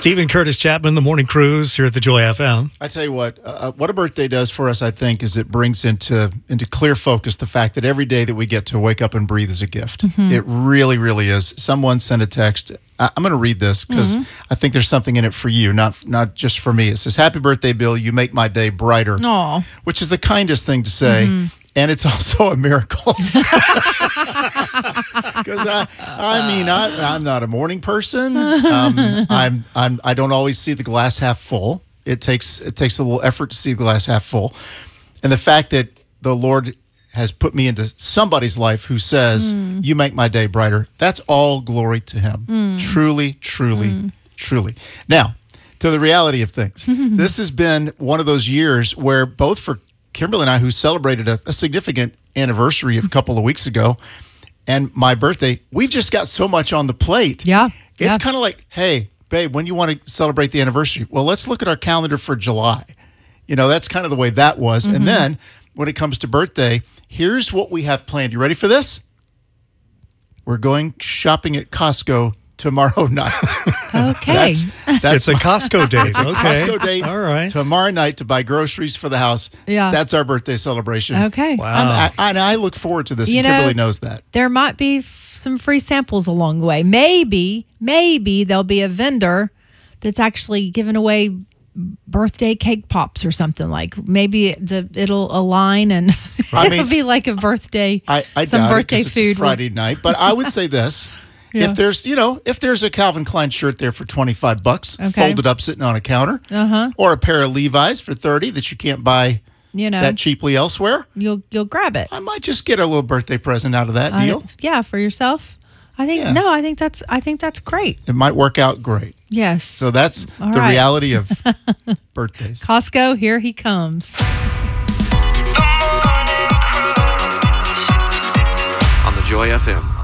Stephen Curtis Chapman, The Morning Cruise here at the Joy FM. I tell you what a birthday does for us, I think, is it brings into clear focus the fact that every day that we get to wake up and breathe is a gift. Mm-hmm. It really, really is. Someone sent a text. I'm going to read this because I think there's something in it for you, not just for me. It says, "Happy birthday, Bill. You make my day brighter." Aww. Which is the kindest thing to say. Mm-hmm. And it's also a miracle. Because I'm not a morning person. I don't always see the glass half full. It takes a little effort to see the glass half full. And the fact that the Lord has put me into somebody's life who says, "You make my day brighter," that's all glory to Him. Truly, truly, truly. Now, to the reality of things. This has been one of those years where both for Kimberly and I, who celebrated a significant anniversary a couple of weeks ago, and my birthday, we've just got so much on the plate. Yeah. It's kind of like, hey, babe, when you want to celebrate the anniversary? Well, let's look at our calendar for July. That's kind of the way that was. Mm-hmm. And then when it comes to birthday, here's what we have planned. You ready for this? We're going shopping at Costco tomorrow night. Okay. That's a Costco date. It's a Costco date. All right. Tomorrow night to buy groceries for the house. Yeah. That's our birthday celebration. Okay. Wow. I look forward to this. And Kimberly knows that. There might be some free samples along the way. Maybe there'll be a vendor that's actually giving away birthday cake pops or something. Like maybe it'll align and it'll be like a birthday. I some doubt birthday it 'cause food it's a Friday night. But I would say this. Yeah. If there's a Calvin Klein shirt there for $25, folded up sitting on a counter, or a pair of Levi's for $30 that you can't buy that cheaply elsewhere, you'll grab it. I might just get a little birthday present out of that deal. Yeah, for yourself. I think that's great. It might work out great. Yes. So that's the reality of birthdays. Costco, here he comes. The Morning Cruise on the Joy FM.